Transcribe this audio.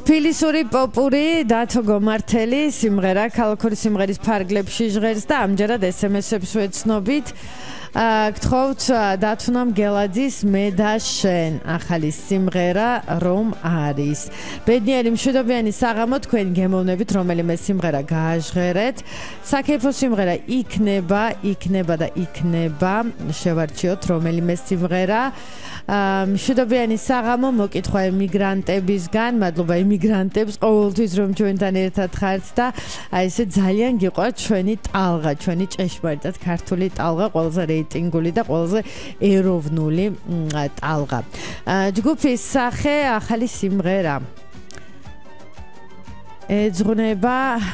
თბილისური პოპური დათო გომართელი სიმღერა ქალაქური სიმღერის ფარგლებში ჟღერს და ამჯერად SMS-ებს ვეცნობით გთხოვთ დათუნამ გელაძის მე და შენ ახალი სიმღერა რომ არის ბედნიერი მშვიდობიანი საღამო თქვენ გემოვნებით რომელიმე სიმღერა გააჟღერეთ საკეფო სიმღერა იქნება და იქნება შევარჩიოთ რომელიმე სიმღერა მშვიდობიანი საღამო მოკითხვა ემიგრანტებისგან მადლობა ემიგრანტებს ყოველთვის რომ ჩვენთან ერთად ხართ და აი ესე ძალიან გიყვართ ჩვენი ტალღა ჩვენი ჭეშმარიტად ქართული ტალღა ყველაზე რეიტინგული და ყველაზე ეროვნული ტალღა ჯგუფის სახე ახალი სიმღერა ეძღვნება